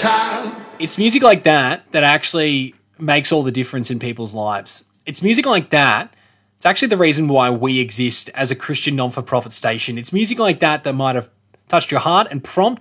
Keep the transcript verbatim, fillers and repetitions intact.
time. It's music like that that actually makes all the difference in people's lives. It's music like that. It's actually the reason why we exist as a Christian non-for-profit station. It's music like that that might have touched your heart and prompted